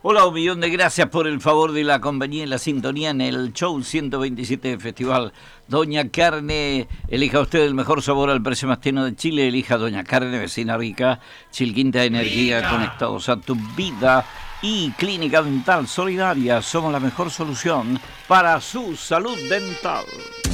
Hola, un millón de gracias por el favor de la compañía y la sintonía en el show 127 del Festival Doña Carne. Elija usted el mejor sabor al precio más tierno de Chile. Elija Doña Carne, vecina rica, Chilquinta Energía, rica. Conectados a tu vida. Y Clínica Dental Solidaria, somos la mejor solución para su salud dental.